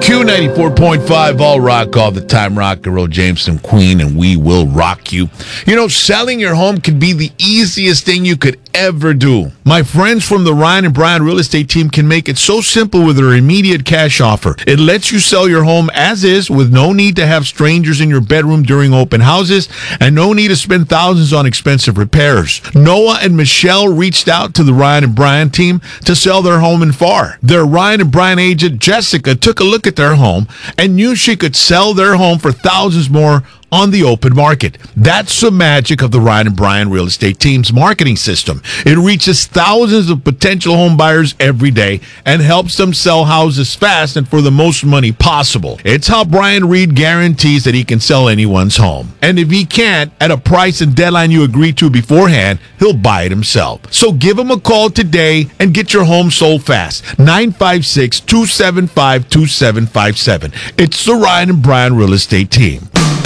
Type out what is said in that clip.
Q94.5, all rock all the time. Rock and roll, Jameson Queen, and we will rock you. You know, selling your home can be the easiest thing you could ever do. My friends from the Ryan and Brian real estate team can make it so simple with their immediate cash offer. It lets you sell your home as is with no need to have strangers in your bedroom during open houses and no need to spend thousands on expensive repairs. Noah and Michelle reached out to the Ryan and Brian team to sell their home in Pharr. Their Ryan and Brian agent, Jessica, took a look at their home and knew she could sell their home for thousands more on the open market. That's the magic of the Ryan and Brian real estate team's marketing system. It reaches thousands of potential home buyers every day and helps them sell houses fast and for the most money possible. It's how Brian Reed guarantees that he can sell anyone's home. And if he can't, at a price and deadline you agreed to beforehand, he'll buy it himself. So give him a call today and get your home sold fast. 956-275-2757. It's the Ryan and Brian real estate team.